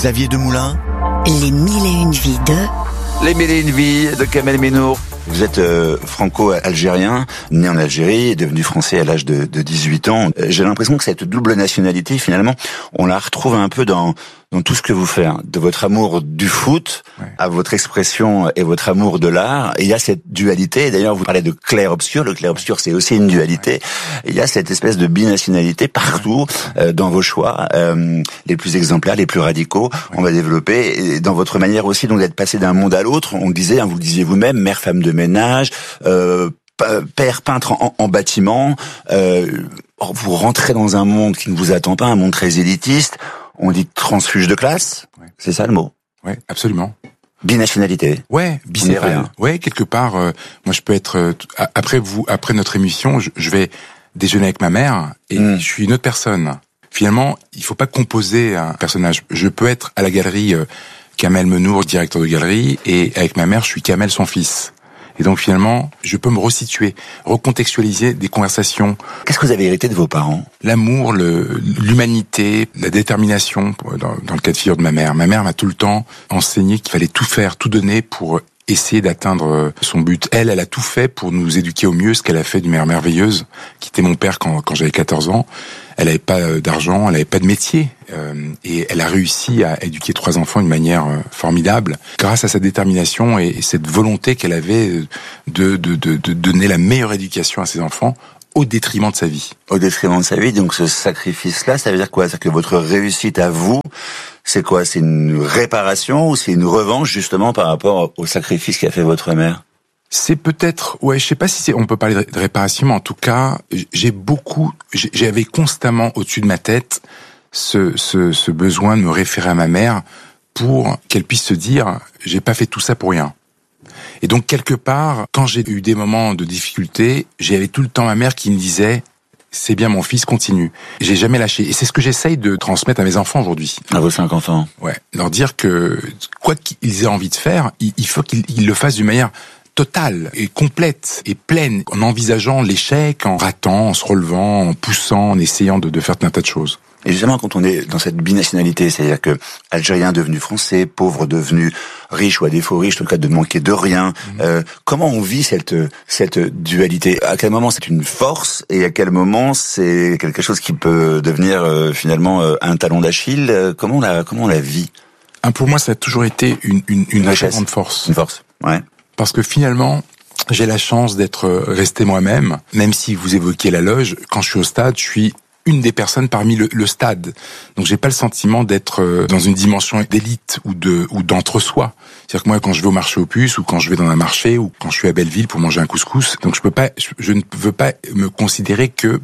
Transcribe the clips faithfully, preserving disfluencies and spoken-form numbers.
Xavier Demoulin. Les mille et une vies de... Les mille et une vies de Kamel Ménour. Vous êtes euh, franco-algérien, né en Algérie et devenu français à l'âge de, de dix-huit ans. J'ai l'impression que cette double nationalité, finalement, on la retrouve un peu dans dans tout ce que vous faites, de votre amour du foot ouais. à votre expression et votre amour de l'art. Et il y a cette dualité. D'ailleurs, vous parlez de clair-obscur. Le clair-obscur, c'est aussi une dualité. Et il y a cette espèce de binationalité partout euh, dans vos choix, euh, les plus exemplaires, les plus radicaux. On va développer et dans votre manière aussi donc d'être passé d'un monde à l'autre. On le disait, hein, vous le disiez vous-même, mère, femme de ménage, euh, père peintre en, en bâtiment. Euh, vous rentrez dans un monde qui ne vous attend pas, un monde très élitiste. On dit transfuge de classe, ouais. C'est ça le mot? Oui, absolument. Binationalité. Ouais, bicéphale. Ouais, quelque part. Euh, moi, je peux être euh, après vous, après notre émission, je, je vais déjeuner avec ma mère et mm. je suis une autre personne. Finalement, il faut pas composer un personnage. Je peux être à la galerie euh, Kamel Ménour, directeur de galerie, et avec ma mère, je suis Kamel, son fils. Et donc finalement, je peux me resituer, recontextualiser des conversations. Qu'est-ce que vous avez hérité de vos parents? L'amour, le, l'humanité, la détermination, dans, dans le cas de figure de ma mère. Ma mère m'a tout le temps enseigné qu'il fallait tout faire, tout donner pour essayer d'atteindre son but. Elle, elle a tout fait pour nous éduquer au mieux, ce qu'elle a fait d'une manière merveilleuse, qui était mon père quand, quand j'avais quatorze ans. Elle n'avait pas d'argent, elle n'avait pas de métier, euh, et elle a réussi à éduquer trois enfants d'une manière euh, formidable, grâce à sa détermination et, et cette volonté qu'elle avait de, de, de, de donner la meilleure éducation à ses enfants, au détriment de sa vie. Au détriment de sa vie, donc ce sacrifice-là, ça veut dire quoi? C'est que votre réussite à vous, c'est quoi? C'est une réparation ou c'est une revanche justement par rapport au sacrifice qu'a fait votre mère? C'est peut-être, ouais, je sais pas si c'est, on peut parler de réparation, mais en tout cas, j'ai beaucoup, j'avais constamment au-dessus de ma tête ce, ce, ce besoin de me référer à ma mère pour qu'elle puisse se dire, j'ai pas fait tout ça pour rien. Et donc, quelque part, quand j'ai eu des moments de difficulté, j'avais tout le temps ma mère qui me disait, c'est bien mon fils, continue. J'ai jamais lâché. Et c'est ce que j'essaye de transmettre à mes enfants aujourd'hui. À vos cinq enfants. Ouais. Leur dire que, quoi qu'ils aient envie de faire, il faut qu'ils le fassent d'une manière totale et complète et pleine, en envisageant l'échec, en ratant, en se relevant, en poussant, en essayant de, de faire tout un tas de choses. Et justement, quand on est dans cette binationalité, c'est-à-dire que Algérien devenu français, pauvre devenu riche ou à défaut riche, en tout cas de manquer de rien, mmh. euh, comment on vit cette cette dualité? À quel moment c'est une force et à quel moment c'est quelque chose qui peut devenir euh, finalement euh, un talon d'Achille? euh, Comment on la comment on la vit? Ah, pour moi, ça a toujours été une une, une, une grande force. Une force, ouais. Parce que finalement, j'ai la chance d'être resté moi-même, même si vous évoquiez la loge, quand je suis au stade, je suis une des personnes parmi le, le stade. Donc j'ai pas le sentiment d'être dans une dimension d'élite ou de ou d'entre-soi. C'est-à-dire que moi, quand je vais au marché aux puces, ou quand je vais dans un marché, ou quand je suis à Belleville pour manger un couscous, donc je peux pas, je, je ne veux pas me considérer que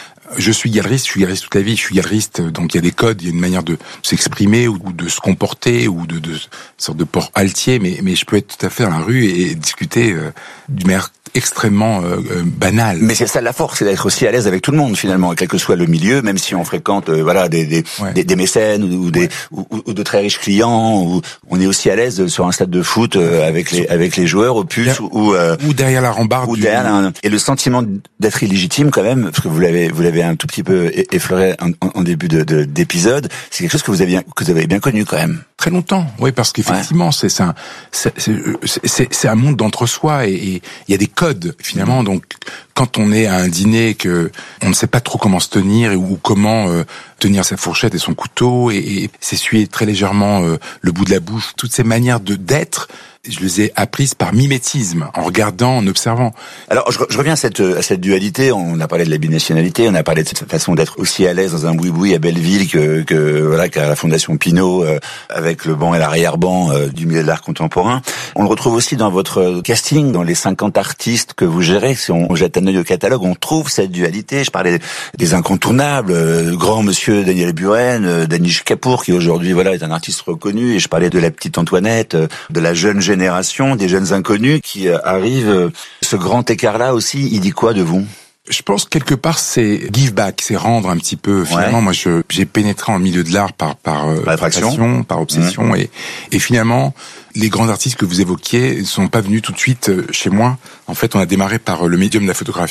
je suis galeriste, je suis galeriste toute la vie, je suis galeriste, donc il y a des codes, il y a une manière de s'exprimer ou de se comporter ou de, de une sorte de port altier, mais, mais je peux être tout à fait dans la rue et, et discuter euh, d'une manière extrêmement euh, euh, banale. Mais c'est ça la force, c'est d'être aussi à l'aise avec tout le monde finalement, quel que soit le milieu, même si on fréquente euh, voilà des des, ouais. des des mécènes ou, ou des ouais. ou, ou de très riches clients, ou on est aussi à l'aise sur un stade de foot euh, avec les avec les joueurs aux puces ou ou, euh, ou derrière la rambarde ou du... derrière la, et le sentiment d'être illégitime quand même, parce que vous l'avez vous l'avez un tout petit peu effleuré en, en début de, de d'épisode, c'est quelque chose que vous avez bien, que vous avez bien connu quand même. Très longtemps, oui, parce qu'effectivement, ouais. c'est, c'est un, c'est, c'est, c'est un monde d'entre-soi et il y a des codes finalement. Mmh. Donc, quand on est à un dîner que on ne sait pas trop comment se tenir ou comment euh, tenir sa fourchette et son couteau et, et s'essuyer très légèrement euh, le bout de la bouche, toutes ces manières de d'être, je les ai apprises par mimétisme, en regardant, en observant. Alors, je, je reviens à cette, à cette dualité. On a parlé de la binationalité, on a parlé de cette façon d'être aussi à l'aise dans un boui-boui à Belleville que, que voilà, qu'à la Fondation Pinault, euh, avec le banc et l'arrière-banc euh, du milieu de l'art contemporain. On le retrouve aussi dans votre casting, dans les cinquante artistes que vous gérez. Si on jette un œil au catalogue, on trouve cette dualité. Je parlais des incontournables, euh, grand monsieur Daniel Buren, euh, Danish Kapoor, qui aujourd'hui voilà est un artiste reconnu, et je parlais de la petite Antoinette, euh, de la jeune génération, des jeunes inconnus qui euh, arrivent. Ce grand écart-là aussi, il dit quoi de vous? Je pense que quelque part c'est give back, c'est rendre un petit peu. Finalement, ouais. moi, je j'ai pénétré en milieu de l'art par par euh, par passion, par obsession, mmh. et et finalement, les grands artistes que vous évoquiez ne sont pas venus tout de suite chez moi. En fait, on a démarré par le médium de la photographie.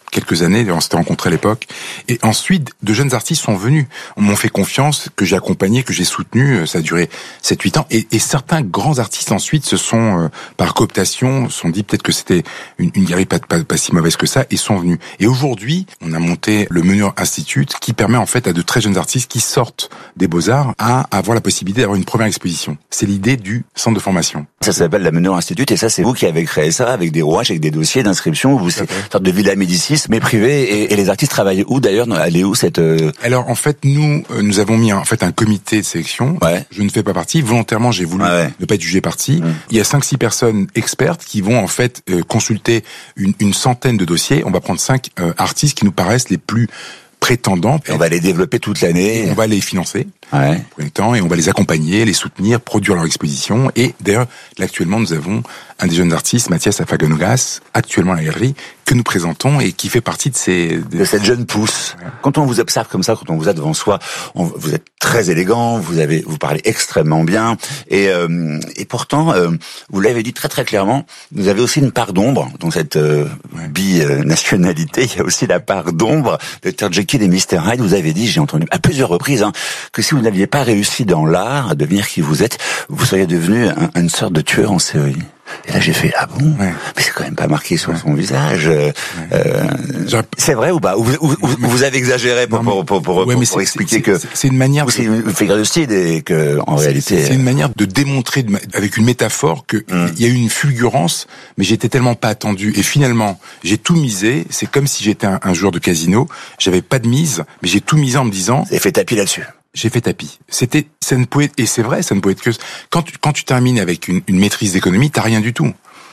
quelques années, on s'était rencontrés à l'époque. Et ensuite, de jeunes artistes sont venus, on m'ont fait confiance, que j'ai accompagné, que j'ai soutenu. Ça a duré sept huit ans. Et, et certains grands artistes ensuite se sont, euh, par cooptation, se sont dit peut-être que c'était une, une galerie pas, pas, pas si mauvaise que ça, et sont venus. Et aujourd'hui, on a monté le Meneur Institute, qui permet en fait à de très jeunes artistes qui sortent des Beaux-Arts à avoir la possibilité d'avoir une première exposition. C'est l'idée du centre de formation. Ça s'appelle la Meneur Institute, et ça, c'est vous qui avez créé ça, avec des rouages, avec des dossiers d'inscription, où vous, c'est une sorte de Villa Médicis, mais privé, et, et les artistes travaillent où d'ailleurs? Elle est où cette... Euh... Alors en fait, nous, euh, nous avons mis en fait un comité de sélection. Ouais. Je ne fais pas partie. Volontairement, j'ai voulu ouais. ne pas être jugé partie. Mmh. Il y a cinq six personnes expertes qui vont en fait euh, consulter une, une centaine de dossiers. On va prendre cinq euh, artistes qui nous paraissent les plus prétendants. Et on va les développer toute l'année. On va les financer. Ouais. Pour le temps, et on va les accompagner, les soutenir, produire leur exposition. Et d'ailleurs, là, actuellement, nous avons un des jeunes artistes, Mathias Afaganogas, actuellement à la galerie, que nous présentons et qui fait partie de ces... De, de cette jeune pousse. Ouais. Quand on vous observe comme ça, quand on vous a devant soi, on, vous êtes très élégant, vous avez, vous parlez extrêmement bien, et, euh, et pourtant, euh, vous l'avez dit très très clairement, vous avez aussi une part d'ombre dans cette euh, ouais. bi-nationalité. Il y a aussi la part d'ombre de docteur Jekyll et mister Hyde. Vous avez dit, j'ai entendu à plusieurs reprises, hein, que si vous n'aviez pas réussi dans l'art à devenir qui vous êtes, vous seriez devenu un, une sorte de tueur en série. Et là, j'ai fait, ah bon? Ouais. Mais c'est quand même pas marqué sur ouais. son visage. Ouais. Euh, c'est vrai ou pas? Ou vous, ou, ou, vous avez exagéré pour, non, mais, pour, pour, pour, ouais, pour, pour expliquer c'est, que... C'est une manière... Ou c'est une figure de style et que, en c'est, réalité... C'est une manière de démontrer, avec une métaphore, que hum. il y a eu une fulgurance, mais j'étais tellement pas attendu. Et finalement, j'ai tout misé. C'est comme si j'étais un, un joueur de casino. J'avais pas de mise, mais j'ai tout misé en me disant... Vous avez fait tapis là-dessus. J'ai fait tapis. C'était, ça ne pouvait, et c'est vrai, ça ne pouvait être que, quand tu, quand tu termines avec une, une maîtrise d'économie, t'as rien du tout.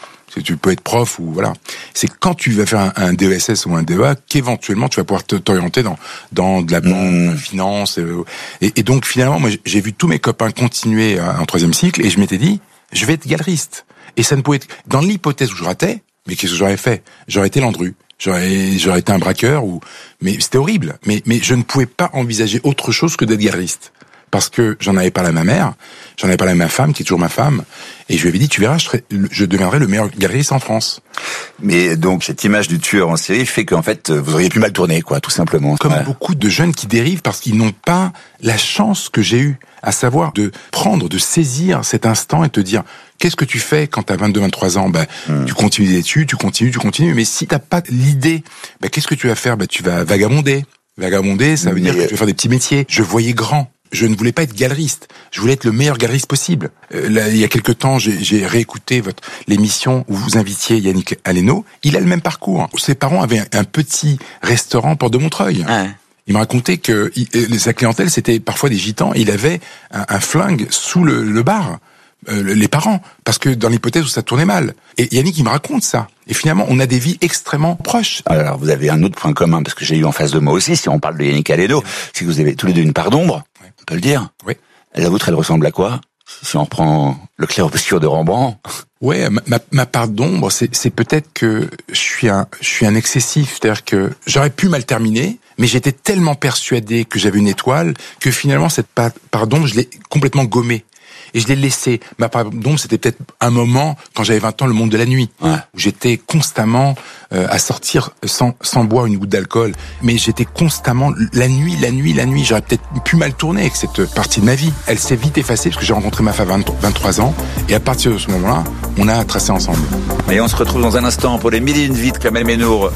Tu peux être prof ou voilà. C'est quand tu vas faire un, un D E S S ou un D E A qu'éventuellement tu vas pouvoir t'orienter dans dans de la banque, mmh. la finance. Et, et donc finalement, moi j'ai vu tous mes copains continuer en troisième cycle et je m'étais dit, je vais être galeriste. Et ça ne pouvait être dans l'hypothèse où je ratais. Mais qu'est-ce que j'aurais fait? J'aurais été Landru. J'aurais j'aurais été un braqueur ou mais c'était horrible. Mais mais je ne pouvais pas envisager autre chose que d'être galeriste. Parce que j'en avais parlé à ma mère, j'en avais parlé à ma femme, qui est toujours ma femme, et je lui avais dit, tu verras, je, serai, je deviendrai le meilleur galeriste en France. Mais donc, cette image du tueur en série fait qu'en fait, vous auriez pu mal tourner, quoi, tout simplement. Comme ouais. beaucoup de jeunes qui dérivent parce qu'ils n'ont pas la chance que j'ai eue, à savoir de prendre, de saisir cet instant et te dire, qu'est-ce que tu fais quand t'as vingt-deux, vingt-trois ans? Ben, mmh. tu continues des études, tu continues, tu continues, mais si t'as pas l'idée, ben, qu'est-ce que tu vas faire? Ben, tu vas vagabonder. Vagabonder, ça veut mais... dire que tu vas faire des petits métiers. Je voyais grand. Je ne voulais pas être galeriste. Je voulais être le meilleur galeriste possible. Euh, là, il y a quelque temps, j'ai, j'ai réécouté votre l'émission où vous invitiez Yannick Aleno. Il a le même parcours. Ses parents avaient un, un petit restaurant Porte de Montreuil. Ouais. Il me racontait que il, sa clientèle, c'était parfois des gitans. Et il avait un, un flingue sous le, le bar. Euh, les parents, parce que dans l'hypothèse où ça tournait mal. Et Yannick, il me raconte ça. Et finalement, on a des vies extrêmement proches. Alors, vous avez un autre point commun, parce que j'ai eu en face de moi aussi, si on parle de Yannick Aleno, c'est que vous avez tous les deux une part d'ombre, ouais. on peut le dire. Oui. La vôtre, elle ressemble à quoi? Si on reprend le clair-obscur de Rembrandt. Ouais, ma, ma, ma part d'ombre, c'est, c'est peut-être que je suis un, je suis un excessif. C'est-à-dire que j'aurais pu mal terminer, mais j'étais tellement persuadé que j'avais une étoile, que finalement, cette part, part d'ombre, je l'ai complètement gommée. Et je l'ai laissé. Ma part d'ombre, c'était peut-être un moment, quand j'avais vingt ans, le monde de la nuit, ouais. où j'étais constamment euh, à sortir sans, sans boire une goutte d'alcool. Mais j'étais constamment, la nuit, la nuit, la nuit. J'aurais peut-être pu mal tourner avec cette partie de ma vie. Elle s'est vite effacée parce que j'ai rencontré ma femme à vingt-trois ans. Et à partir de ce moment-là, on a tracé ensemble. Et on se retrouve dans un instant pour les mille et une vies de Kamel Ménour.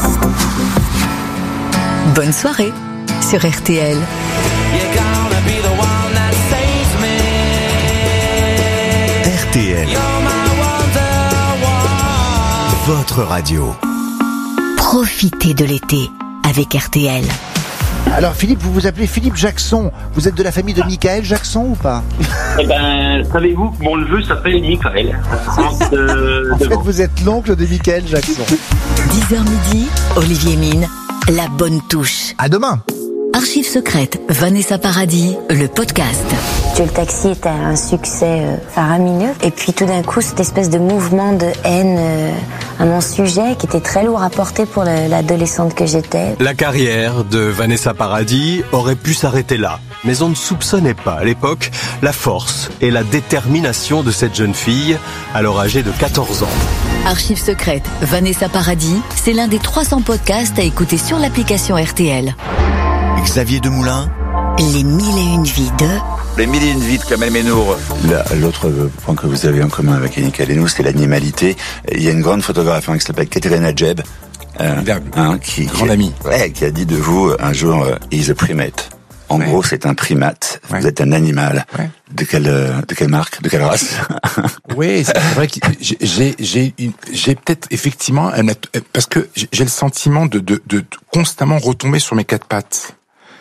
Bonne soirée sur R T L. R T L, votre radio. Profitez de l'été avec R T L. Alors Philippe, vous vous appelez Philippe Jackson. Vous êtes de la famille de Michael Jackson ou pas? Eh ben, savez-vous que mon neveu s'appelle Michael. De, en fait, vous êtes l'oncle de Michael Jackson. dix heures midi, Olivier Mine, la bonne touche. À demain. Archives secrètes, Vanessa Paradis, le podcast. que le taxi était un succès euh, faramineux. Et puis tout d'un coup, cette espèce de mouvement de haine euh, à mon sujet qui était très lourd à porter pour le, l'adolescente que j'étais. La carrière de Vanessa Paradis aurait pu s'arrêter là. Mais on ne soupçonnait pas à l'époque la force et la détermination de cette jeune fille, alors âgée de quatorze ans. Archives secrètes, Vanessa Paradis, c'est l'un des trois cents podcasts à écouter sur l'application R T L. Xavier Demoulin. Les mille et une vies de... Les mille et une vies de Kamel Ménour. Là, l'autre point que vous avez en commun avec Annie Kalénou, c'est l'animalité. Il y a une grande photographe hein, qui s'appelle Catherine Adjeb, euh, hein, qui, grande qui, amie, ouais, qui a dit de vous un jour euh, "He's a primate". En ouais. gros, c'est un primate. Ouais. Vous êtes un animal. Ouais. De quelle, de quelle marque, de quelle race? Oui, c'est vrai que j'ai, j'ai, j'ai, une, j'ai peut-être effectivement, parce que j'ai le sentiment de, de, de constamment retomber sur mes quatre pattes.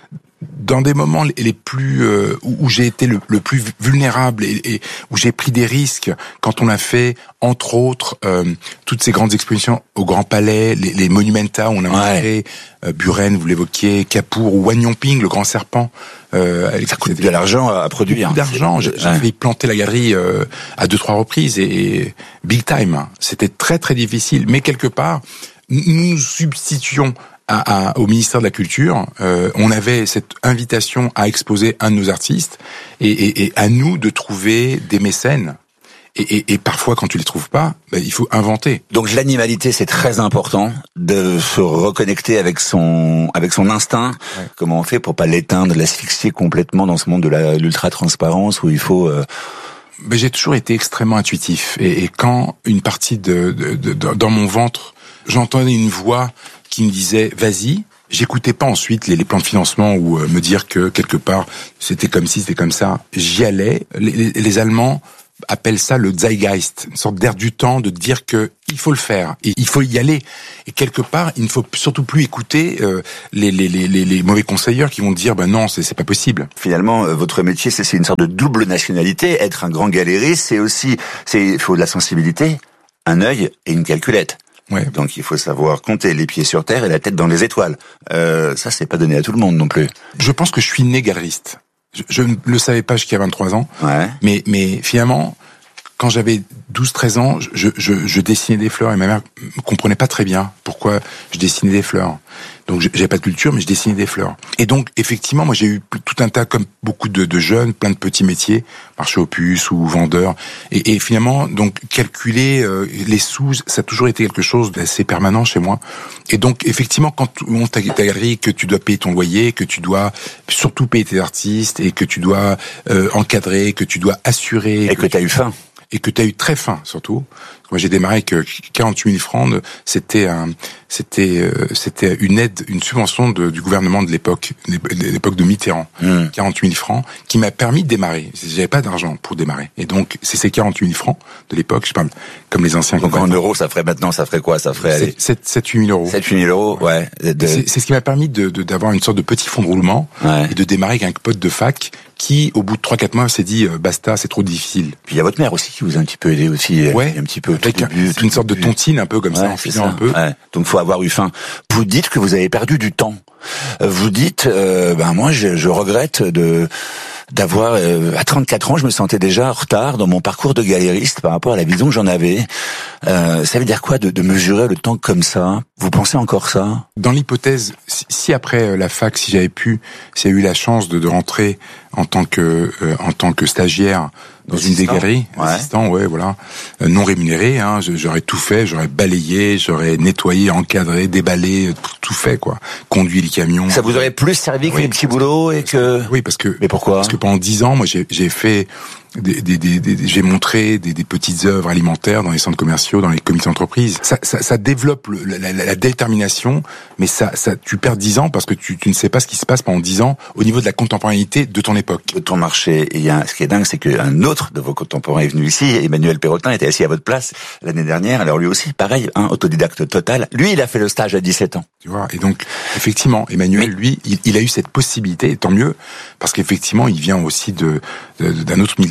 Dans des moments les plus euh, où j'ai été le, le plus vulnérable et, et où j'ai pris des risques, quand on a fait entre autres euh, toutes ces grandes expositions au Grand Palais, les, les Monumenta où on a montré ouais. euh, Buren, vous l'évoquiez, Capour ou Wan Yongping, le grand serpent. Euh, ça coûte de l'argent à produire. Beaucoup d'argent. J'ai, j'ai ouais. failli planter la galerie euh, à deux trois reprises et, et big time. C'était très très difficile, mais quelque part nous nous substituons À, à, au ministère de la Culture, euh, on avait cette invitation à exposer un de nos artistes et, et, et à nous de trouver des mécènes. Et, et, et parfois, quand tu les trouves pas, ben, il faut inventer. Donc l'animalité, c'est très important de se reconnecter avec son avec son instinct. Ouais. Comment on fait pour pas l'éteindre, l'asphyxier complètement dans ce monde de la, l'ultra transparence où il faut. Euh... Ben, j'ai toujours été extrêmement intuitif et, et quand une partie de, de, de, de dans mon ventre, j'entendais une voix qui me disait vas-y, j'écoutais pas ensuite les, les plans de financement ou euh, me dire que quelque part c'était comme ci, c'était comme ça. J'y allais. Les, les, les Allemands appellent ça le Zeitgeist, une sorte d'air du temps de dire que il faut le faire et il faut y aller. Et quelque part, il ne faut surtout plus écouter euh, les, les, les, les mauvais conseilleurs qui vont dire ben non, c'est, c'est pas possible. Finalement, euh, votre métier, c'est, c'est une sorte de double nationalité. Être un grand galériste, c'est aussi, c'est, il faut de la sensibilité, un œil et une calculette. Ouais. Donc il faut savoir compter les pieds sur terre et la tête dans les étoiles. Euh, ça, c'est pas donné à tout le monde non plus. Je pense que je suis né galeriste. Je, je ne le savais pas jusqu'à vingt-trois ans. Ouais. Mais, mais finalement, quand j'avais douze treize ans, je, je, je dessinais des fleurs et ma mère ne comprenait pas très bien pourquoi je dessinais des fleurs. Donc j'avais pas de culture, mais je dessinais des fleurs. Et donc effectivement, moi j'ai eu tout un tas, comme beaucoup de, de jeunes, plein de petits métiers, marché aux puces ou vendeur. Et, et finalement, donc calculer euh, les sous, ça a toujours été quelque chose d'assez permanent chez moi. Et donc effectivement, quand tu montes ta, ta galerie, que tu dois payer ton loyer, que tu dois surtout payer tes artistes et que tu dois euh, encadrer, que tu dois assurer, et que, que tu as eu faim. Et que tu as eu très faim, surtout. Moi, j'ai démarré avec quarante-huit mille francs. C'était un, c'était, euh, c'était une aide, une subvention de, du gouvernement de l'époque, l'époque de Mitterrand. Mmh. quarante-huit mille francs, qui m'a permis de démarrer. J'avais pas d'argent pour démarrer. Et donc, c'est ces quarante-huit mille francs de l'époque, je parle comme les anciens. Donc, en euros, ça ferait maintenant, ça ferait quoi? Ça ferait, sept huit mille euros. sept huit mille euros, ouais. De... C'est, c'est ce qui m'a permis de, de, d'avoir une sorte de petit fonds de roulement. Ouais. Et de démarrer avec un pote de fac qui, au bout de trois quatre mois, s'est dit, euh, basta, c'est trop difficile. Puis il y a votre mère aussi qui vous a un petit peu aidé aussi. Ouais. Un petit peu. Avec un, début, une sorte début. de tontine, un peu comme ouais, ça, en filant un peu. Ouais. Donc faut avoir eu faim. Vous dites que vous avez perdu du temps. Vous dites, euh, ben moi, je, je regrette de d'avoir euh, à trente-quatre ans, je me sentais déjà en retard dans mon parcours de galériste par rapport à la vision que j'en avais. Euh, ça veut dire quoi de, de mesurer le temps comme ça? Vous pensez encore ça? Dans l'hypothèse, si, si après la fac, si j'avais pu, si j'ai eu la chance de, de rentrer en tant que euh, en tant que stagiaire dans assistant, une des galeries, ouais. assistant, ouais, voilà, euh, non rémunéré, hein, j'aurais tout fait, j'aurais balayé, j'aurais nettoyé, encadré, déballé, tout fait, quoi, conduit les camions. Ça vous aurait plus servi oui, que les petits boulots et que. Oui, parce que. Mais pourquoi? Parce que pendant dix ans, moi, j'ai, j'ai fait. Des, des, des, des, j'ai montré des, des petites œuvres alimentaires dans les centres commerciaux, dans les comités d'entreprise. Ça, ça, ça développe le, la, la, la détermination, mais ça, ça, tu perds dix ans parce que tu, tu ne sais pas ce qui se passe pendant dix ans au niveau de la contemporanéité de ton époque. De ton marché. Et il y a, ce qui est dingue, c'est qu'un autre de vos contemporains est venu ici. Emmanuel Perrotin était assis à votre place l'année dernière. Alors lui aussi, pareil, un autodidacte total. Lui, il a fait le stage à dix-sept ans. Tu vois. Et donc, effectivement, Emmanuel, mais... lui, il, il a eu cette possibilité, et tant mieux, parce qu'effectivement, il vient aussi de, de d'un autre milieu.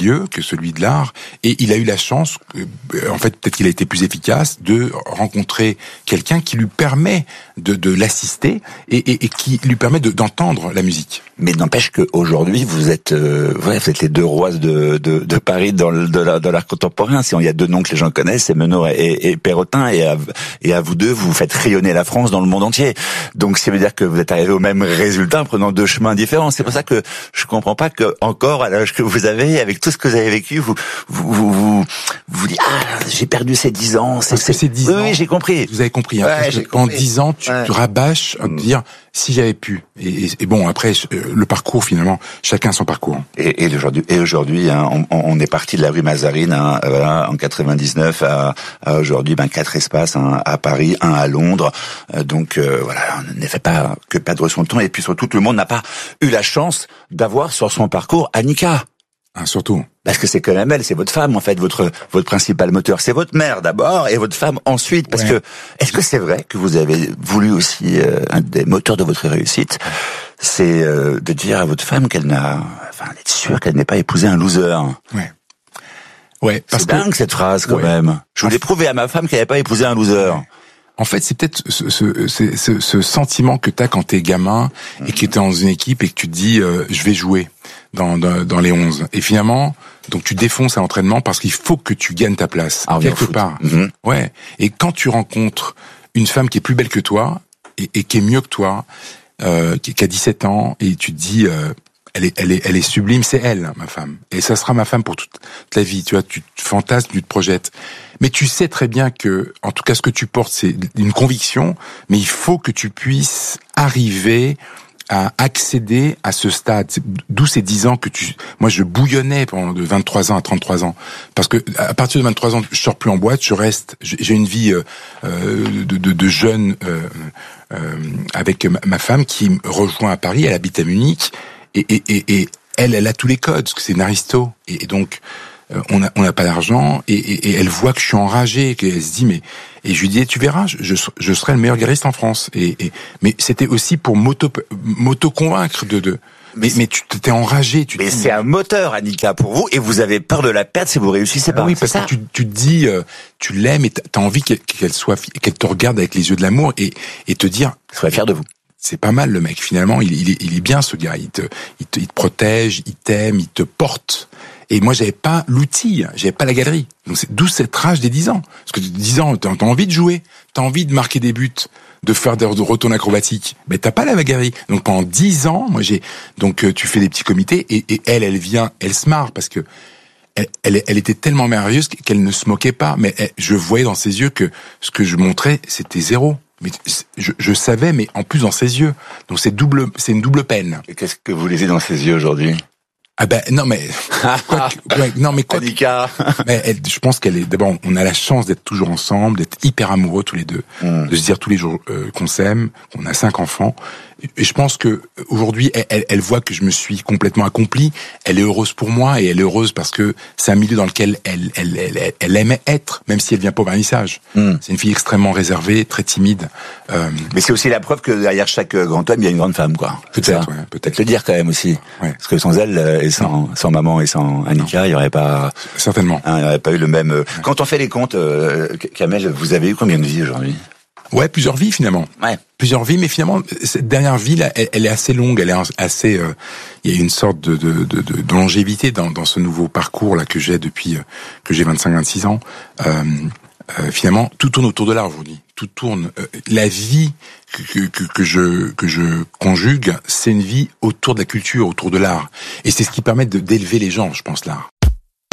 milieu que celui de l'art, et il a eu la chance, en fait peut-être qu'il a été plus efficace, de rencontrer quelqu'un qui lui permet de, de l'assister et, et, et qui lui permet de, d'entendre la musique. Mais n'empêche qu'aujourd'hui, vous êtes, euh, ouais, vous êtes les deux rois de, de, de Paris dans, le, de, la, de l'art contemporain. Si on y a deux noms que les gens connaissent, c'est Menor et, et, et Perrotin, et à, et à vous deux, vous faites rayonner la France dans le monde entier. Donc, ça veut dire que vous êtes arrivés au même résultat en prenant deux chemins différents. C'est pour ça que je comprends pas que, encore, à l'âge que vous avez, avec tout ce que vous avez vécu, vous, vous, vous, vous, vous dites, ah, j'ai perdu ces dix ans. C'est, parce que c'est dix oui, ans. Oui, j'ai compris. Vous avez compris, hein, ouais, parce j'ai que en compris. dix ans, tu ouais. te rabâches à te dire, si j'avais pu. Et, et, et bon, après, le parcours, finalement, chacun son parcours. Et, et aujourd'hui, et aujourd'hui, hein, on, on est parti de la rue Mazarine, hein, voilà, en quatre-vingt-dix-neuf à, à aujourd'hui, ben quatre espaces, hein, à Paris, un à Londres. Euh, donc euh, voilà, on ne fait pas que perdre son temps. Et puis surtout, tout le monde n'a pas eu la chance d'avoir sur son parcours Annika. Ah, surtout. Parce que c'est quand même elle, c'est votre femme en fait, votre votre principal moteur, c'est votre mère d'abord et votre femme ensuite. Parce ouais. que est-ce que c'est vrai que vous avez voulu aussi euh, un des moteurs de votre réussite, c'est euh, de dire à votre femme qu'elle n'a, enfin d'être sûre qu'elle n'ait pas épousé un loser. Ouais. Ouais. Parce c'est que... dingue cette phrase quand ouais. même. Je voulais prouver à ma femme qu'elle n'avait pas épousé un loser. Ouais. En fait, c'est peut-être ce, ce, ce, ce, ce sentiment que t'as quand t'es gamin mmh. et que t'es dans une équipe et que tu te dis euh, je vais jouer dans, dans dans les onze. Et finalement, donc tu défonces à l'entraînement parce qu'il faut que tu gagnes ta place ah, quelque part. Mmh. Ouais. Et quand tu rencontres une femme qui est plus belle que toi et, et qui est mieux que toi, euh, qui, qui a dix-sept ans, et tu te dis euh, elle est elle est elle est sublime, c'est elle ma femme. Et ça sera ma femme pour toute, toute la vie. Tu vois, tu te fantasmes, tu te projettes. Mais tu sais très bien que, en tout cas, ce que tu portes, c'est une conviction, mais il faut que tu puisses arriver à accéder à ce stade. D'où ces dix ans que tu... Moi, je bouillonnais pendant de vingt-trois ans à trente-trois ans. Parce que, à partir de vingt-trois ans, je sors plus en boîte, je reste... J'ai une vie euh, de, de, de jeune euh, euh, avec ma femme qui me rejoint à Paris, elle habite à Munich, et, et, et, et elle, elle a tous les codes, parce que c'est une aristo. Et, et donc... on n'a on a pas d'argent et, et, et elle voit que je suis enragé, qu'elle se dit mais et je lui dis tu verras, je, je, je serai le meilleur guitariste en France et, et mais c'était aussi pour m'auto m'auto convaincre de de mais mais tu t'es enragé, tu mais dis, c'est un moteur Annika pour vous et vous avez peur de la perdre si vous réussissez pas. Ah oui, parce ça. que tu tu te dis euh, tu l'aimes et t'as envie qu'elle, qu'elle soit qu'elle te regarde avec les yeux de l'amour et et te dire sois fier de vous. C'est pas mal le mec finalement, il il est, il est bien ce gars, il te il te, il te protège, il t'aime, il te porte. Et moi, j'avais pas l'outil, j'avais pas la galerie. Donc c'est d'où cette rage des dix ans. Parce que dix ans, t'as, t'as envie de jouer, t'as envie de marquer des buts, de faire des retours acrobatiques, mais t'as pas la galerie. Donc pendant dix ans, moi j'ai donc tu fais des petits comités et, et elle, elle vient, elle se marre parce que elle, elle, elle était tellement merveilleuse qu'elle ne se moquait pas. Mais elle, je voyais dans ses yeux que ce que je montrais, c'était zéro. Mais je, je savais, mais en plus dans ses yeux. Donc c'est double, c'est une double peine. Et qu'est-ce que vous lisez dans ses yeux aujourd'hui? Ah ben non mais quoi que, ouais, non mais quoi Annika. Mais elle, je pense qu'elle est d'abord on a la chance d'être toujours ensemble, d'être hyper amoureux tous les deux, mm. de se dire tous les jours euh, qu'on s'aime, qu'on a cinq enfants. Et je pense que aujourd'hui elle, elle, elle voit que je me suis complètement accompli. Elle est heureuse pour moi et elle est heureuse parce que c'est un milieu dans lequel elle elle elle, elle, elle aimait être, même si elle vient pas au vernissage. Mm. C'est une fille extrêmement réservée, très timide. Euh, Mais c'est aussi la preuve que derrière chaque grand homme il y a une grande femme quoi. Peut-être, ouais, peut-être le dire quand même aussi. Ouais. Parce que sans elle et sans, sans maman et sans Annika, non. il y aurait pas certainement. Hein, il y aurait pas eu le même. Ouais. Quand on fait les comptes, euh, Kamel, vous avez eu combien de vies aujourd'hui? Ouais, plusieurs vies finalement. Ouais. Plusieurs vies, mais finalement cette dernière vie là, elle, elle est assez longue, elle est assez. Euh, il y a une sorte de, de, de, de longévité dans, dans ce nouveau parcours là que j'ai depuis euh, que j'ai vingt-cinq vingt-six ans. Euh, euh, finalement, tout tourne autour de l'art aujourd'hui. Tout tourne. Euh, la vie que, que, que je que je conjugue, c'est une vie autour de la culture, autour de l'art, et c'est ce qui permet de d'élever les gens, je pense, l'art.